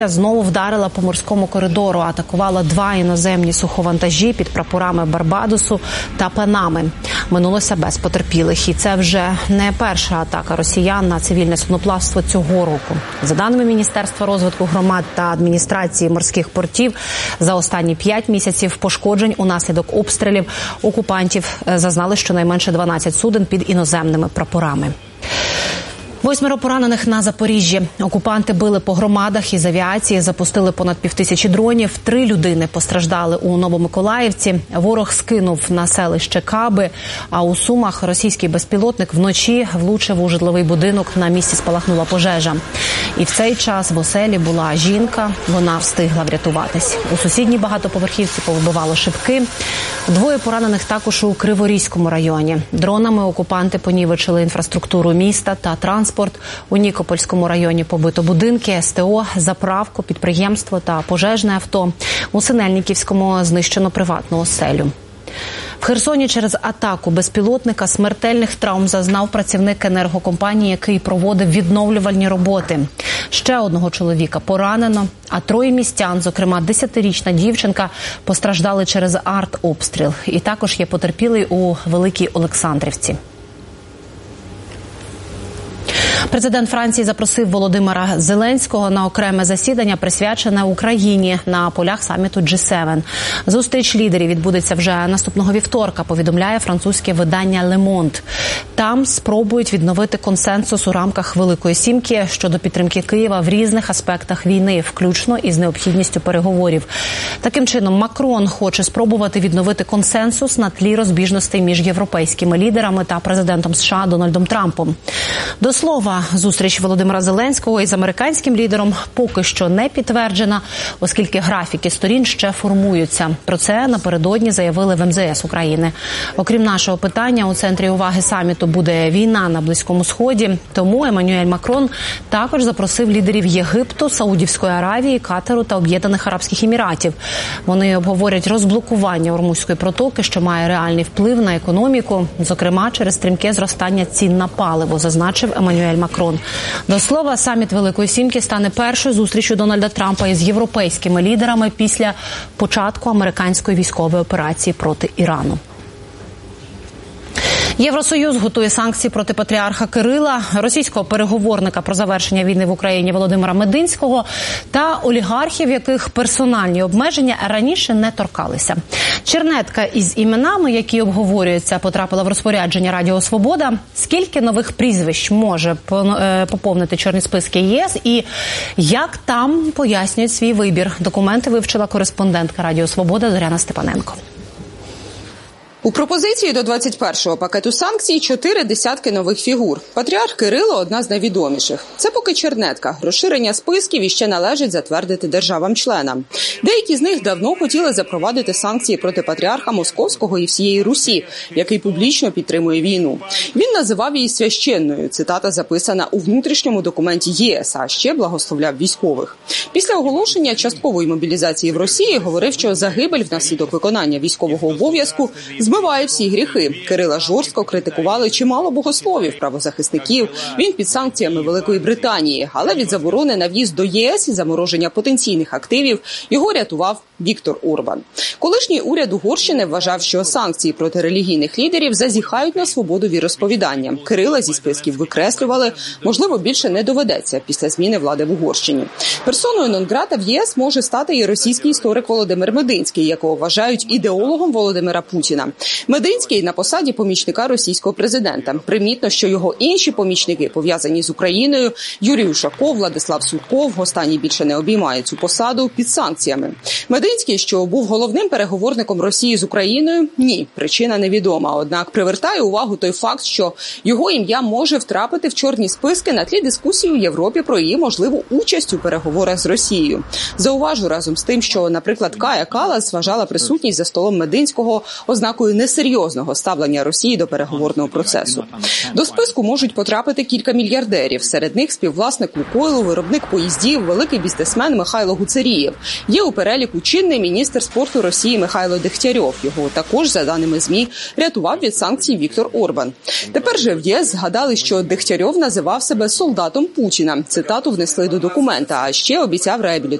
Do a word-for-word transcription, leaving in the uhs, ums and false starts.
Знову вдарила по морському коридору, атакувала два іноземні суховантажі під прапорами Барбадосу та Панами. Минулося без потерпілих. І це вже не перша атака росіян на цивільне судноплавство цього року. За даними Міністерства розвитку громад та адміністрації морських портів, за останні п'ять місяців пошкоджень унаслідок обстрілів окупантів зазнали щонайменше дванадцять суден під іноземними прапорами. Восьмеро поранених на Запоріжжі. Окупанти били по громадах із авіації, запустили понад півтисячі дронів. Три людини постраждали у Новомиколаївці. Ворог скинув на селище Каби, а у Сумах російський безпілотник вночі влучив у житловий будинок. На місці спалахнула пожежа. І в цей час в оселі була жінка, вона встигла врятуватись. У сусідній багатоповерхівці повибивало шибки. Двоє поранених також у Криворізькому районі. Дронами окупанти понівечили інфраструктуру міста та транспорт. У Нікопольському районі побито будинки, ес те о, заправку, підприємство та пожежне авто. У Синельниківському знищено приватну оселю. В Херсоні через атаку безпілотника смертельних травм зазнав працівник енергокомпанії, який проводив відновлювальні роботи. Ще одного чоловіка поранено, а троє містян, зокрема десятирічна дівчинка, постраждали через артобстріл. І також є потерпілий у Великій Олександрівці. Президент Франції запросив Володимира Зеленського на окреме засідання, присвячене Україні, на полях саміту джі севен. Зустріч лідерів відбудеться вже наступного вівторка, повідомляє французьке видання «Ле Монд». Там спробують відновити консенсус у рамках Великої Сімки щодо підтримки Києва в різних аспектах війни, включно із необхідністю переговорів. Таким чином, Макрон хоче спробувати відновити консенсус на тлі розбіжностей між європейськими лідерами та президентом США Дональдом Трампом. До слова, зустріч Володимира Зеленського із американським лідером поки що не підтверджена, оскільки графіки сторін ще формуються. Про це напередодні заявили в ем зе ес України. Окрім нашого питання, у центрі уваги саміту буде війна на Близькому Сході. Тому Еммануель Макрон також запросив лідерів Єгипту, Саудівської Аравії, Катару та Об'єднаних Арабських Еміратів. Вони обговорять розблокування Ормузької протоки, що має реальний вплив на економіку, зокрема через стрімке зростання цін на паливо, зазначив Еммануель Макрон. До слова, саміт Великої Сімки стане першою зустрічю Дональда Трампа із європейськими лідерами після початку американської військової операції проти Ірану. Євросоюз готує санкції проти патріарха Кирила, російського переговорника про завершення війни в Україні Володимира Мединського та олігархів, яких персональні обмеження раніше не торкалися. Чернетка із іменами, які обговорюються, потрапила в розпорядження Радіо Свобода. Скільки нових прізвищ може поповнити чорні списки ЄС і як там пояснюють свій вибір? Документи вивчила кореспондентка Радіо Свобода Зоряна Степаненко. У пропозиції до двадцять першого пакету санкцій чотири десятки нових фігур. Патріарх Кирило – одна з найвідоміших. Це поки чернетка. Розширення списків іще належить затвердити державам-членам. Деякі з них давно хотіли запровадити санкції проти патріарха Московського і всієї Русі, який публічно підтримує війну. Він називав її священною. Цитата записана у внутрішньому документі ЄС, а ще благословляв військових. Після оголошення часткової мобілізації в Росії говорив, що загибель внаслідок виконання військового обов'язку змиває всі гріхи. Кирила жорстко критикували чимало богословів, правозахисників. Він під санкціями Великої Британії. Але від заборони на в'їзд до ЄС і замороження потенційних активів його рятував Віктор Орбан. Колишній уряд Угорщини вважав, що санкції проти релігійних лідерів зазіхають на свободу віросповідання. Кирила зі списків викреслювали, можливо, більше не доведеться після зміни влади в Угорщині. Персоною нон-грата в ЄС може стати і російський історик Володимир Мединський, якого вважають ідеологом Володимира Путіна. Мединський на посаді помічника російського президента. Примітно, що його інші помічники, пов'язані з Україною, Юрій Ушаков, Владислав Судков, останній більше не обіймає цю посаду, під санкціями. Мединський, що був головним переговорником Росії з Україною, ні, причина невідома. Однак привертає увагу той факт, що його ім'я може втрапити в чорні списки на тлі дискусії у Європі про її можливу участь у переговорах з Росією. Зауважу разом з тим, що, наприклад, Кая Каллас вважала присутність за столом Мединського ознакою несерйозного ставлення Росії до переговорного процесу. До списку можуть потрапити кілька мільярдерів. Серед них співвласник Лукойлу, виробник поїздів, великий бізнесмен Михайло Гуцерієв. Є у переліку чинний міністр спорту Росії Михайло Дегтярьов. Його також, за даними ЗМІ, рятував від санкцій Віктор Орбан. Тепер же в ЄС згадали, що Дегтярьов називав себе солдатом Путіна. Цитату внесли до документа, а ще обіцяли обіцяв реабілітувати.